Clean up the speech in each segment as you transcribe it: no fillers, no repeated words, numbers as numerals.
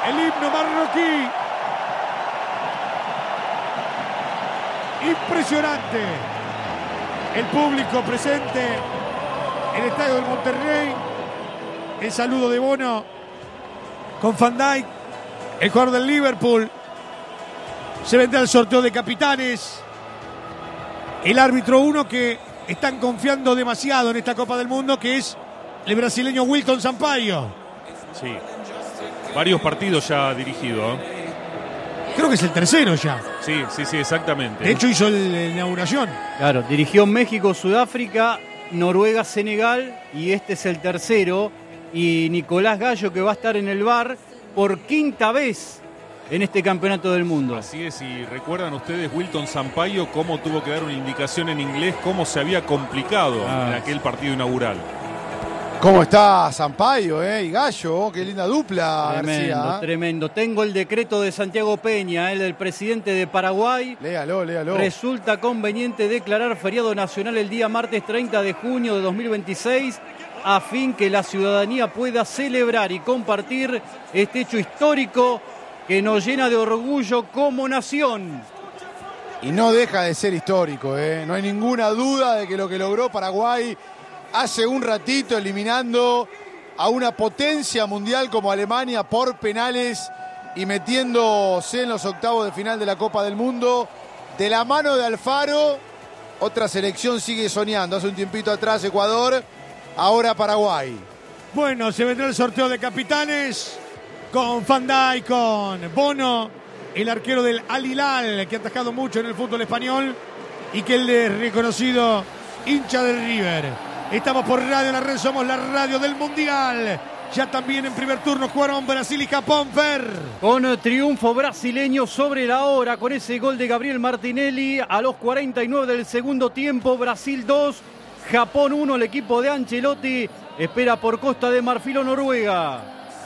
el himno marroquí. Impresionante. El público presente en el estadio del Monterrey. El saludo de Bono con Van Dijk, el jugador del Liverpool. Se vendrá el sorteo de capitanes. El árbitro 1 que están confiando demasiado en esta Copa del Mundo, que es el brasileño Wilton Sampaio. Sí, varios partidos ya ha dirigido. Creo que es el tercero ya. Sí, exactamente. De hecho hizo la inauguración. Claro, dirigió México, Sudáfrica, Noruega, Senegal, y este es el tercero. Y Nicolás Gallo, que va a estar en el VAR por quinta vez en este campeonato del mundo. Así es, y recuerdan ustedes Wilton Sampaio cómo tuvo que dar una indicación en inglés, cómo se había complicado en aquel partido inaugural. ¿Cómo está Sampaio, y Gallo? Qué linda dupla, Tremendo, García. tremendo. Tengo el decreto de Santiago Peña, el del presidente de Paraguay. Léalo. Resulta conveniente declarar feriado nacional el día martes 30 de junio de 2026 a fin que la ciudadanía pueda celebrar y compartir este hecho histórico que nos llena de orgullo como nación. Y no deja de ser histórico, No hay ninguna duda de que lo que logró Paraguay hace un ratito, eliminando a una potencia mundial como Alemania por penales y metiéndose en los octavos de final de la Copa del Mundo, de la mano de Alfaro. Otra selección sigue soñando. Hace un tiempito atrás Ecuador, ahora Paraguay. Bueno, se vendrá el sorteo de capitanes con Van Dijk, con Bono, el arquero del Al Hilal, que ha atajado mucho en el fútbol español y que él es reconocido hincha del River. Estamos por Radio La Red, somos la radio del Mundial. Ya también en primer turno jugaron Brasil y Japón, Fer. Con triunfo brasileño sobre la hora, con ese gol de Gabriel Martinelli a los 49 del segundo tiempo. Brasil 2, Japón 1, el equipo de Ancelotti espera por Costa de Marfil o Noruega.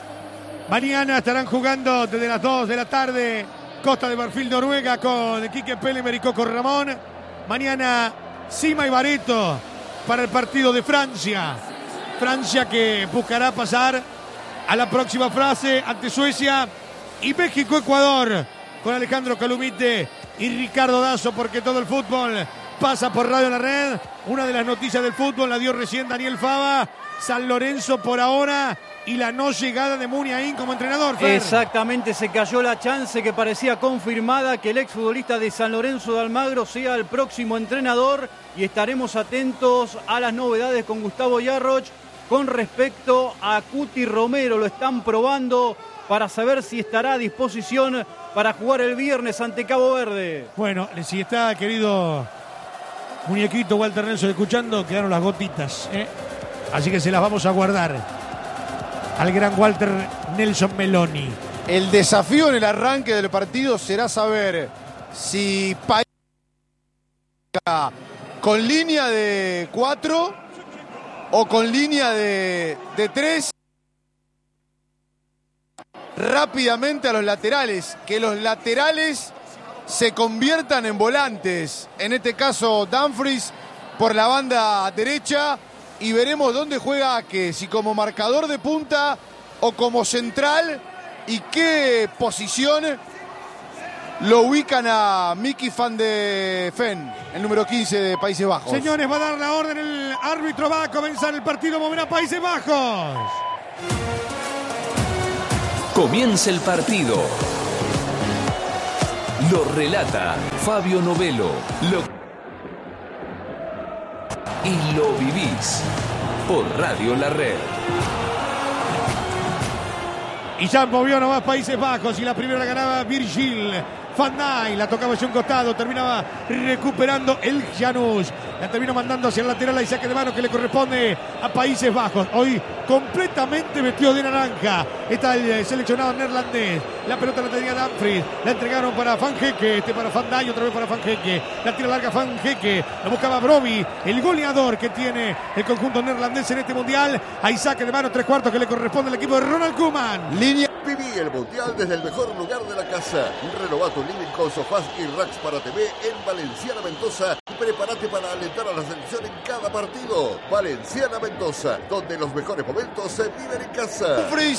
Mañana estarán jugando desde las 2 de la tarde Costa de Marfil, Noruega, con Quique Pelemer y Coco Ramón. Mañana Sima y Barreto para el partido de Francia. Francia que buscará pasar a la próxima fase ante Suecia. Y México-Ecuador con Alejandro Calumite y Ricardo Dazo, porque todo el fútbol pasa por Radio La Red. Una de las noticias del fútbol la dio recién Daniel Fava. San Lorenzo por ahora y la no llegada de Muniain como entrenador, Fer. Exactamente, se cayó la chance que parecía confirmada que el exfutbolista de San Lorenzo de Almagro sea el próximo entrenador, y estaremos atentos a las novedades con Gustavo Yarroch con respecto a Cuti Romero. Lo están probando para saber si estará a disposición para jugar el viernes ante Cabo Verde. Bueno, si está, querido muñequito Walter Nelson, escuchando, quedaron las gotitas, así que se las vamos a guardar al gran Walter Nelson Meloni. El desafío en el arranque del partido será saber si con línea de 4 o con línea de 3 rápidamente a los laterales, que los laterales se conviertan en volantes, en este caso Dumfries por la banda derecha, y veremos dónde juega Ake, si como marcador de punta o como central, y qué posición lo ubican a Mickey van de Ven, el número 15 de Países Bajos. Señores, va a dar la orden el árbitro, va a comenzar el partido, moverá Países Bajos. Comienza el partido. Lo relata Fabio Novello. Y lo vivís por Radio La Red. Y ya movió nomás Países Bajos, y la primera la ganaba Virgil van Dijk, la tocaba hacia un costado, terminaba recuperando el Janus, la terminó mandando hacia el lateral, y saque de mano que le corresponde a Países Bajos. Hoy completamente vestido de naranja está el seleccionado neerlandés. La pelota la tenía Dumfries, la entregaron para Van Hecke, para Van Dijk, otra vez para Van Hecke, la tira larga Van Hecke, la buscaba Brobbey, el goleador que tiene el conjunto neerlandés en este mundial. Hay saque de mano, 3/4 que le corresponde al equipo de Ronald Koeman. Línea. Viví el mundial desde el mejor lugar de la casa. Renová tu living con sofás y racks para TV en Valenciana Mendoza. Prepárate para alentar a la selección en cada partido. Valenciana Mendoza, donde los mejores momentos se viven en casa. Dumfries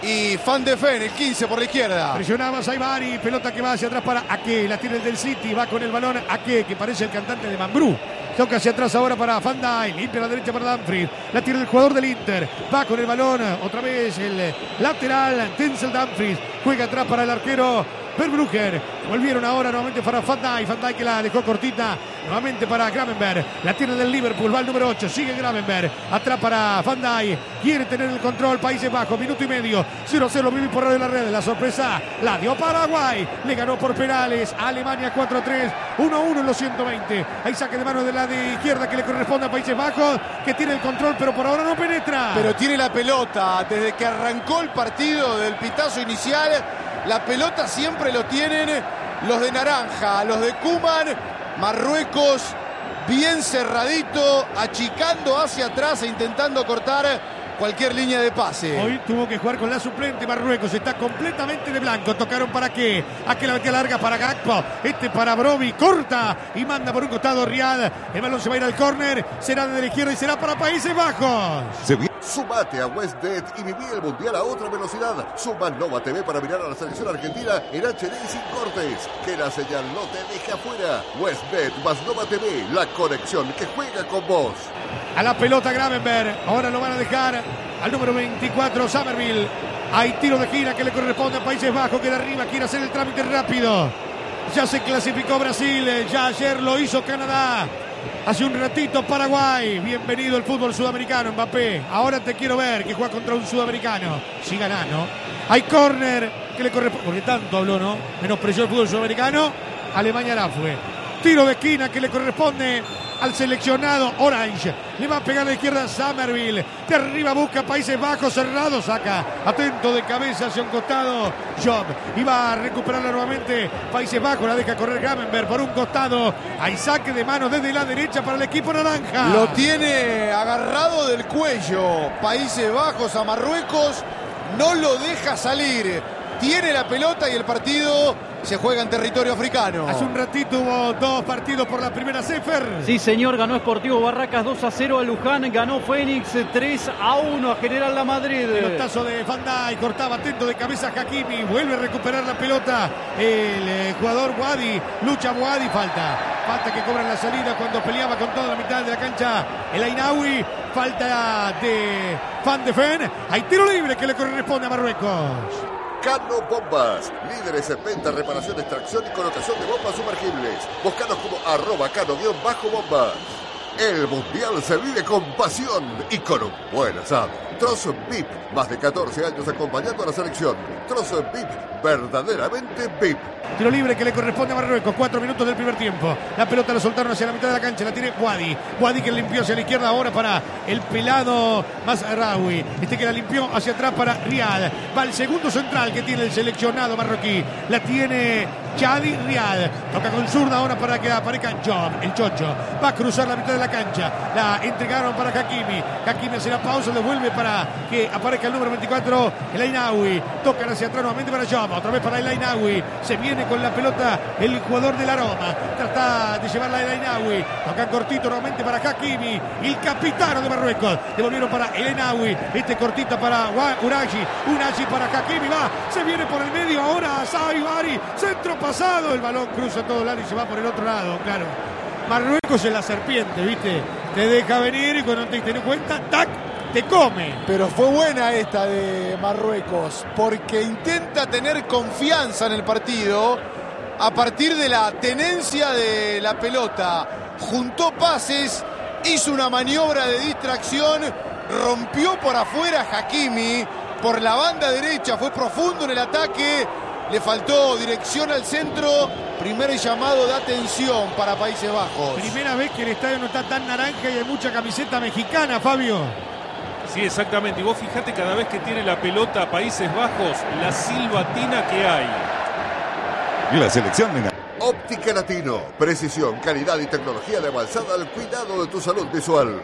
y Van de Ven, el 15 por la izquierda. Presionaba Saibari, pelota que va hacia atrás para Ake, la tiene el del City, va con el balón Ake, que parece el cantante de Mambrú. Toca hacia atrás ahora para Van Dijk, limpia la derecha para Dumfries, la tiene el jugador del Inter, va con el balón, otra vez el lateral, Denzel Dumfries, juega atrás para el arquero Verbruggen. Volvieron ahora nuevamente para Van Dijk que la dejó cortita, nuevamente para Gravenberg, la tiene del Liverpool, va el número 8, sigue Gravenberg, atrás para Van Dijk, quiere tener el control, Países Bajos, minuto y medio, 0-0, viví por Radio La Red, la sorpresa la dio Paraguay, le ganó por penales a Alemania 4-3, 1-1 en los 120, hay saque de mano de la de izquierda que le corresponde a Países Bajos, que tiene el control pero por ahora no penetra. Pero tiene la pelota, desde que arrancó el partido del pitazo inicial, la pelota siempre lo tienen los de naranja, los de Koeman. Marruecos bien cerradito, achicando hacia atrás e intentando cortar cualquier línea de pase. Hoy tuvo que jugar con la suplente Marruecos, está completamente de blanco, tocaron para qué, aquí la metía larga para Gakpo, para Broby, corta y manda por un costado Riyad, el balón se va a ir al córner, será desde la izquierda y será para Países Bajos. Sumate a WestBet y viví el Mundial a otra velocidad. Suma Nova TV para mirar a la selección argentina en HD y sin cortes. Que la señal no te deje afuera. WestBet más Nova TV, la conexión que juega con vos. A la pelota Gravenberg, ahora lo van a dejar al número 24 Summerville. Hay tiro de gira que le corresponde a Países Bajos, que de arriba quiere hacer el trámite rápido. Ya se clasificó Brasil, ya ayer lo hizo Canadá. Hace un ratito Paraguay. Bienvenido al fútbol sudamericano, Mbappé. Ahora te quiero ver que juega contra un sudamericano. Si ganás, ¿no? Hay córner que le corresponde, porque tanto habló, ¿no? Menospreció el fútbol sudamericano. Alemania la fue. Tiro de esquina que le corresponde al seleccionado Orange. Le va a pegar a la izquierda Summerville. De arriba busca Países Bajos, cerrado, saca. Atento de cabeza hacia un costado Job. Y va a recuperarla nuevamente Países Bajos. La deja correr Gravenberg por un costado. Hay saque de manos desde la derecha para el equipo naranja. Lo tiene agarrado del cuello Países Bajos a Marruecos. No lo deja salir. Tiene la pelota y el partido se juega en territorio africano. Hace un ratito hubo dos partidos por la primera Sefer. Sí, señor, ganó Sportivo Barracas 2-0 a Luján, ganó Fénix 3-1 a General La Madrid. Pelotazo de Van Dijk, cortaba atento de cabeza Hakimi, vuelve a recuperar la pelota el jugador Wadi, lucha Wadi, falta que cobra en la salida cuando peleaba con toda la mitad de la cancha el Ainaoui, falta de Van de Ven, hay tiro libre que le corresponde a Marruecos. Cano Bombas, líderes en venta, reparación, extracción y colocación de bombas sumergibles. Búscanos como @cano_bombas. El Mundial se vive con pasión y con un buen asado. Trozo VIP, más de 14 años acompañando a la selección. Trozo VIP, verdaderamente VIP. Tiro libre que le corresponde a Marruecos, 4 minutos del primer tiempo. La pelota la soltaron hacia la mitad de la cancha, la tiene Wadi. Wadi que limpió hacia la izquierda ahora para el pelado Mazraoui. Que la limpió hacia atrás para Riyad. Va el segundo central que tiene el seleccionado marroquí. La tiene Chadi Riyad. Toca con zurda ahora para que aparezca Job, el Chocho. Va a cruzar la mitad de la cancha. La entregaron para Hakimi. Hakimi hace la pausa, devuelve para que aparezca el número 24, el Ainaoui. Tocan hacia atrás nuevamente para Job. Otra vez para el Ainaoui. Se viene con la pelota el jugador del Aroma. Trata de llevarla el Ainaoui. Tocan cortito nuevamente para Hakimi, el capitano de Marruecos. Devolvieron para el Ainaoui. Cortita para Unagi para Hakimi, va, se viene por el medio ahora Saibari, centro pasado, el balón cruza todo lado y se va por el otro lado, claro. Marruecos es la serpiente, ¿viste? Te deja venir y cuando te das cuenta, ¡tac!, te come. Pero fue buena esta de Marruecos, porque intenta tener confianza en el partido a partir de la tenencia de la pelota. Juntó pases, hizo una maniobra de distracción, rompió por afuera Hakimi, por la banda derecha, fue profundo en el ataque, le faltó dirección al centro, primer llamado de atención para Países Bajos. Primera vez que el estadio no está tan naranja y hay mucha camiseta mexicana, Fabio. Sí, exactamente, y vos fijate cada vez que tiene la pelota Países Bajos, la silbatina que hay. La selección de Óptica Latino, precisión, calidad y tecnología de avanzada al cuidado de tu salud visual.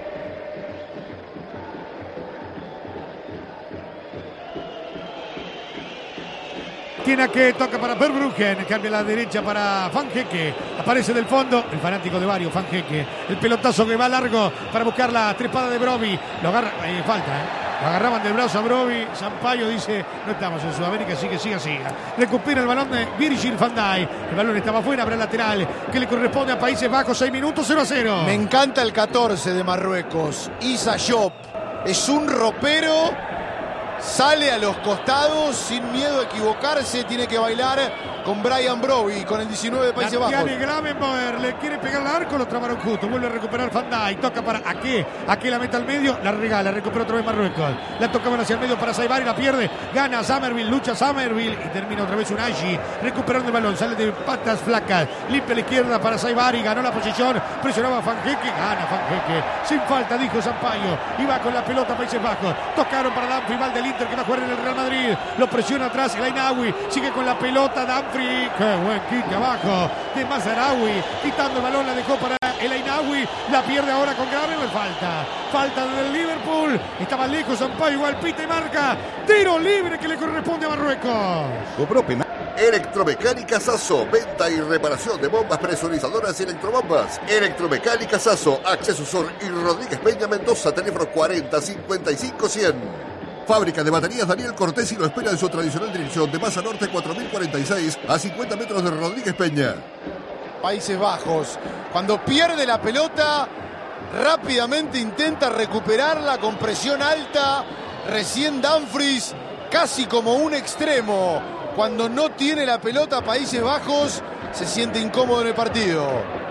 Tiene que toca para Verbruggen, cambia a la derecha para Van Hecke, aparece del fondo el fanático de varios, Van Hecke, el pelotazo que va largo para buscar la trepada de Broby, lo agarra, falta, Lo agarraban del brazo a Broby. Sampaio dice, no estamos en Sudamérica, así que siga. Recupera el balón de Virgil van Dijk. El balón estaba afuera, habrá lateral que le corresponde a Países Bajos. 6 minutos, 0-0. Me encanta el 14 de Marruecos. Issa Diop. Es un ropero. Sale a los costados sin miedo a equivocarse. Tiene que bailar con Brian Broby, con el 19 de Países Bajos. Gravenberch le quiere pegar al arco, lo trabaron justo. Vuelve a recuperar Van Dijk. Toca para Ake la meta al medio, la regala, recupera otra vez Marruecos. La tocaban hacia el medio para Saibari, la pierde. Gana Summerville, lucha Summerville y termina otra vez Unai recuperando el balón. Sale de patas flacas, limpia la izquierda para Saibari. Ganó la posición, presionaba a Van Hecke. Gana Van Hecke. Sin falta, dijo Sampaio. Iba con la pelota Países Bajos. Tocaron para Dumfries, rival del Inter que va a jugar en el Real Madrid. Lo presiona atrás el Ainaoui. Sigue con la pelota Dumfries. Qué buen quite abajo de Mazraoui. Quitando el balón, la dejó para el Ainaoui. La pierde ahora con Gravenberch. Falta del Liverpool. Estaba lejos Sampaio, igual pita y marca. Tiro libre que le corresponde a Marruecos. Cobró penal. Electromecánica Sasso, venta y reparación de bombas presurizadoras y electrobombas. Electromecánica Sasso, Acceso Sur y Rodríguez Peña Mendoza, teléfono 40 55 100. Fábrica de baterías Daniel Cortés y lo espera en su tradicional dirección de Masa Norte 4046 a 50 metros de Rodríguez Peña. Países Bajos, cuando pierde la pelota, rápidamente intenta recuperarla con presión alta. Recién Dumfries, casi como un extremo. Cuando no tiene la pelota Países Bajos, se siente incómodo en el partido.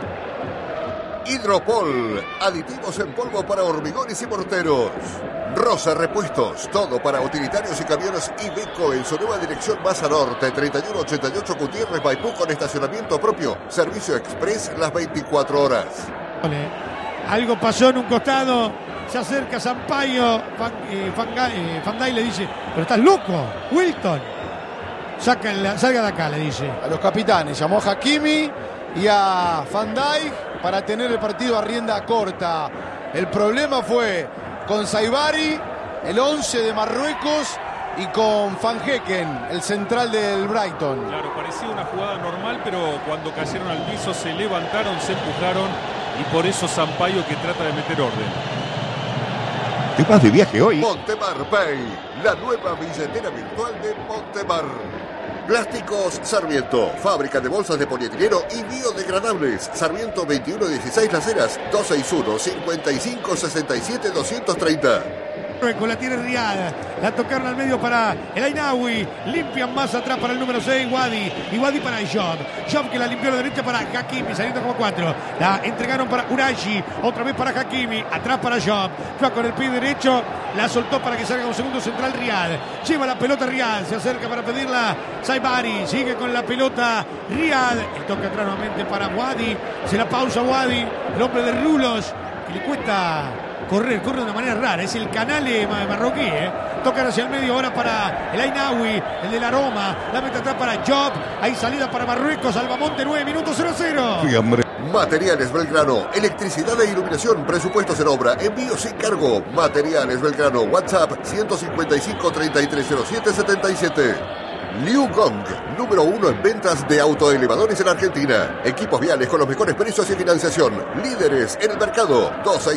Hidropol, aditivos en polvo para hormigones y morteros. Rosa Repuestos, todo para utilitarios y camiones Iveco en su nueva dirección Masa Norte, 3188 Gutiérrez Maipú con estacionamiento propio. Servicio express las 24 horas. Algo pasó en un costado. Se acerca Sampaio. Van Dijk le dice, pero estás loco, Wilton. Salga de acá, le dice. A los capitanes, llamó a Hakimi y a Van Dijk para tener el partido a rienda corta. El problema fue con Saibari, el 11 de Marruecos, y con Van Hecken, el central del Brighton. Claro, parecía una jugada normal, pero cuando cayeron al piso se levantaron, se empujaron, y por eso Sampaio que trata de meter orden. ¿Qué vas de viaje hoy? Montemar Pay, la nueva billetera virtual de Montemar. Plásticos Sarmiento, fábrica de bolsas de polietileno y biodegradables. Sarmiento 2116 Las Heras, 261-5567-230. Con la tiene Riad, la tocaron al medio para el Ainaoui, limpian más atrás para el número 6, Wadi, y Wadi para Job que la limpió a la derecha para Hakimi, saliendo como 4, la entregaron para Unai, otra vez para Hakimi, atrás para Job con el pie derecho, la soltó para que salga un segundo central Riad, lleva la pelota Riad, se acerca para pedirla Saibari, sigue con la pelota Riad, el toque atrás nuevamente para Wadi, se la pausa Wadi, el hombre de Rulos, que le cuesta corre de una manera rara, es el canale marroquí, tocan hacia el medio ahora para el Ainaoui, el de la Roma, la mete atrás para Job, hay salida para Marruecos, Albamonte, 9 minutos 0-0. Sí, hombre. Materiales Belgrano, electricidad e iluminación, presupuestos en obra, envío sin cargo. Materiales Belgrano, WhatsApp 155-3307-77. Liu Gong, número 1 en ventas de autoelevadores en Argentina. Equipos viales con los mejores precios y financiación. Líderes en el mercado.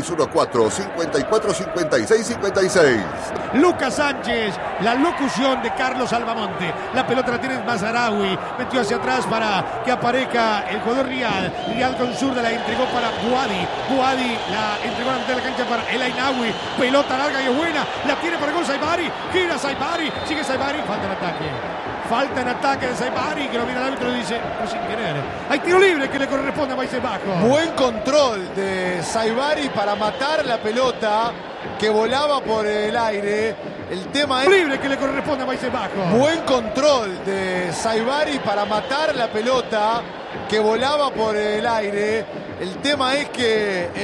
2614-545656. Lucas Sánchez, la locución de Carlos Albamonte. La pelota la tiene Mazraoui. Metió hacia atrás para que aparezca el jugador Riad. Riad con zurda la entregó para Wadi. Wadi la entregó a la mitad de la cancha para el Ainaoui. Pelota larga y es buena. La tiene para el gol Saibari. Gira Saibari. Sigue Saibari. Falta el ataque. Falta en ataque de Saibari, que lo mira el árbitro y dice, no sin querer. Hay tiro libre que le corresponde a Países Bajos. Buen control de Saibari para matar la pelota que volaba por el aire. El tema es... libre que le corresponde a Países Bajos. Buen control de Saibari para matar la pelota que volaba por el aire. El tema es que...